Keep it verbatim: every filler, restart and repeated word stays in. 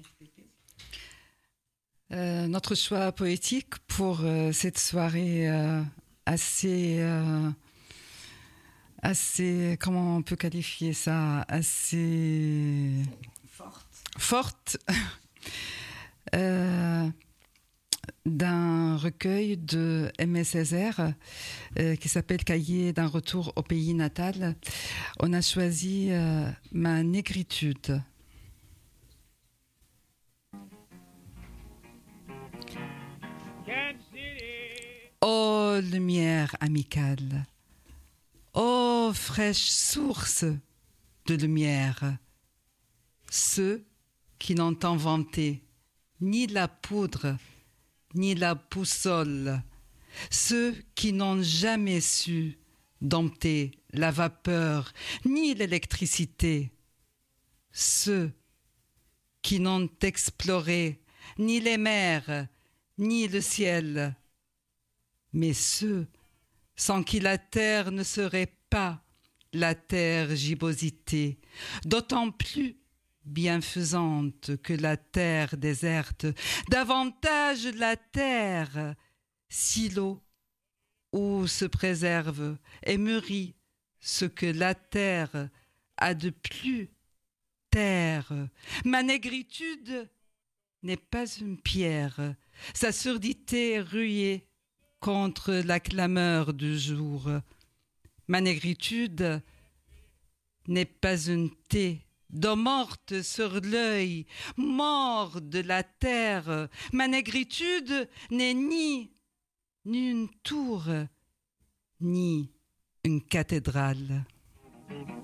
Euh, notre choix poétique pour euh, cette soirée euh, assez, euh, assez, comment on peut qualifier ça, assez forte, forte euh, d'un recueil de Aimé Césaire euh, qui s'appelle Cahier d'un retour au pays natal. On a choisi euh, Ma négritude. Ô lumière amicale, ô fraîche source de lumière, ceux qui n'ont inventé ni la poudre, ni la boussole, ceux qui n'ont jamais su dompter la vapeur, ni l'électricité, ceux qui n'ont exploré ni les mers, ni le ciel, mais ceux sans qui la terre ne serait pas la terre gibbosité, d'autant plus bienfaisante que la terre déserte, davantage la terre, silo où se préserve et mûrit ce que la terre a de plus terre. Ma négritude n'est pas une pierre, sa surdité ruée contre la clameur du jour. Ma négritude n'est pas une taie d'eau morte sur l'œil, mort de la terre. Ma négritude n'est ni, ni une tour, ni une cathédrale.